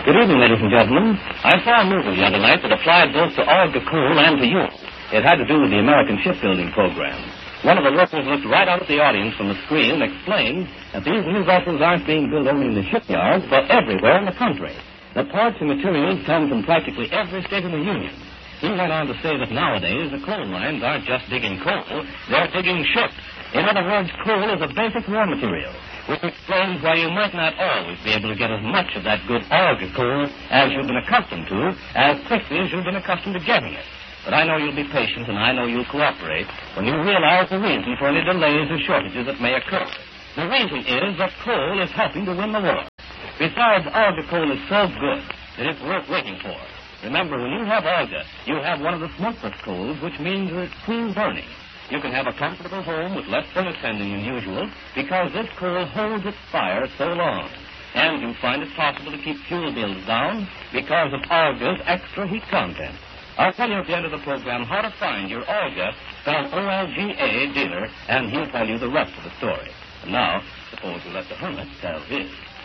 Good evening, ladies and gentlemen. I saw a movie the other night that applied both to Olga Kuhl and to you. It had to do with the American shipbuilding program. One of the workers looked right out at the audience from the screen and explained that these new vessels aren't being built only in the shipyards, but everywhere in the country. The parts and materials come from practically every state in the Union. He went on to say that nowadays the coal mines aren't just digging coal, they're digging ships. In other words, coal is a basic raw material, which explains why you might not always be able to get as much of that good Olga coal as you've been accustomed to, as quickly as you've been accustomed to getting it. But I know you'll be patient, and I know you'll cooperate when you realize the reason for any delays or shortages that may occur. The reason is that coal is helping to win the war. Besides, Olga coal is so good that it's worth waiting for. Remember, when you have Olga, you have one of the smokeless coals, which means that it's clean burning. You can have a comfortable home with less furnace tending than usual because this coal holds its fire so long. And you find it possible to keep fuel bills down because of Olga's extra heat content. I'll tell you at the end of the program how to find your Olga, spelled O-L-G-A, dealer, and he'll tell you the rest of the story. And now, suppose we let the hermit tell his.